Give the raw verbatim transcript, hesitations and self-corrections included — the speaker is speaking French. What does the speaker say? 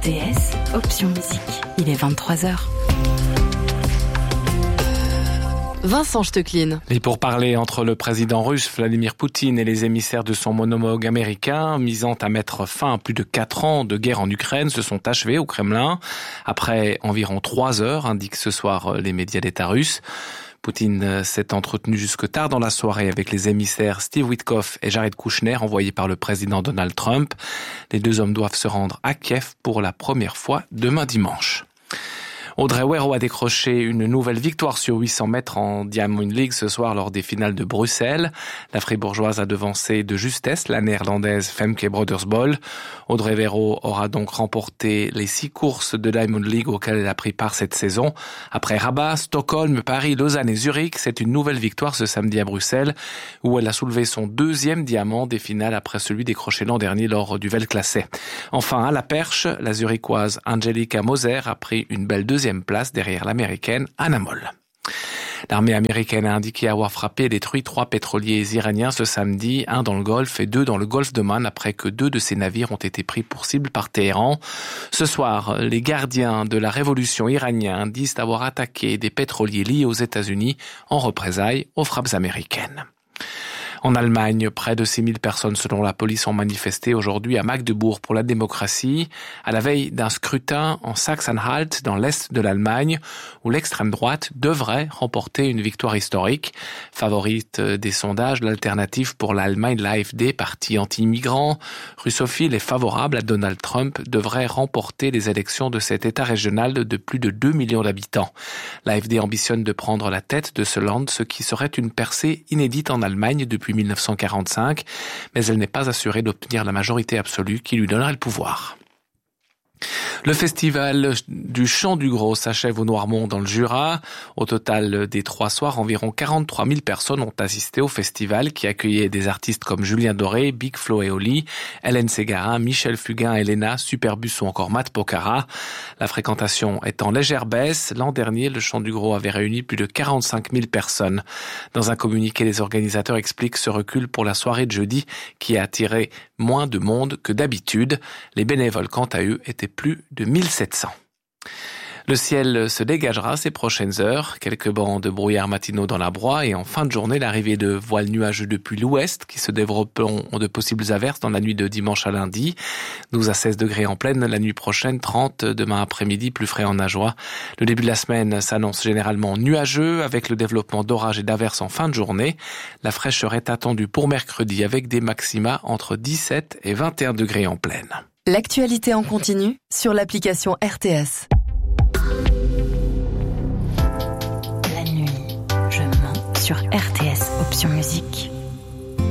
T S, option musique. Il est vingt-trois heures. Vincent Stecklin. Les pourparlers entre le président russe Vladimir Poutine et les émissaires de son homologue américain, misant à mettre fin à plus de quatre ans de guerre en Ukraine, se sont achevés au Kremlin. Après environ trois heures, indiquent ce soir les médias d'État russes. Poutine s'est entretenu jusque tard dans la soirée avec les émissaires Steve Witkoff et Jared Kushner, envoyés par le président Donald Trump. Les deux hommes doivent se rendre à Kiev pour la première fois demain dimanche. Audrey Weiro a décroché une nouvelle victoire sur huit cents mètres en Diamond League ce soir lors des finales de Bruxelles. La fribourgeoise a devancé de justesse la néerlandaise Femke Brodersbol. Audrey Weiro aura donc remporté les six courses de Diamond League auxquelles elle a pris part cette saison. Après Rabat, Stockholm, Paris, Lausanne et Zurich, c'est une nouvelle victoire ce samedi à Bruxelles où elle a soulevé son deuxième diamant des finales après celui décroché l'an dernier lors du Weltklasse. Enfin, à la perche, la zurichoise Angelika Moser a pris une belle deuxième place derrière l'américaine Anna Moll. L'armée américaine a indiqué avoir frappé et détruit trois pétroliers iraniens ce samedi, un dans le Golfe et deux dans le Golfe d'Oman, après que deux de ces navires ont été pris pour cible par Téhéran. Ce soir, les gardiens de la révolution iranienne disent avoir attaqué des pétroliers liés aux États-Unis en représailles aux frappes américaines. En Allemagne, près de six mille personnes selon la police ont manifesté aujourd'hui à Magdebourg pour la démocratie, à la veille d'un scrutin en Sachsen-Anhalt dans l'est de l'Allemagne, où l'extrême droite devrait remporter une victoire historique. Favorite des sondages, l'alternative pour l'Allemagne, l'A F D, parti anti-immigrant, russophile et favorable à Donald Trump, devrait remporter les élections de cet État régional de plus de deux millions d'habitants. L'A F D ambitionne de prendre la tête de ce land, ce qui serait une percée inédite en Allemagne depuis mille neuf cent quarante-cinq, mais elle n'est pas assurée d'obtenir la majorité absolue qui lui donnerait le pouvoir. Le festival du Chant du Gros s'achève au Noirmont dans le Jura. Au total des trois soirs, environ quarante-trois mille personnes ont assisté au festival qui accueillait des artistes comme Julien Doré, Big Flo et Oli, Hélène Ségara, Michel Fugain, Elena, Superbus ou encore Matt Pokora. La fréquentation est en légère baisse. L'an dernier, le Chant du Gros avait réuni plus de quarante-cinq mille personnes. Dans un communiqué, les organisateurs expliquent ce recul pour la soirée de jeudi qui a attiré moins de monde que d'habitude. Les bénévoles, quant à eux, étaient plus de mille sept cents. Le ciel se dégagera ces prochaines heures, quelques bancs de brouillard matinaux dans la broie et en fin de journée, l'arrivée de voiles nuageux depuis l'ouest qui se développeront de possibles averses dans la nuit de dimanche à lundi. douze à seize degrés en pleine la nuit prochaine, trente demain après-midi, plus frais en Ajoie. Le début de la semaine s'annonce généralement nuageux avec le développement d'orages et d'averses en fin de journée. La fraîcheur est attendue pour mercredi avec des maxima entre dix-sept et vingt et un degrés en pleine. L'actualité en continu sur l'application R T S. La nuit, je mens sur R T S, option musique.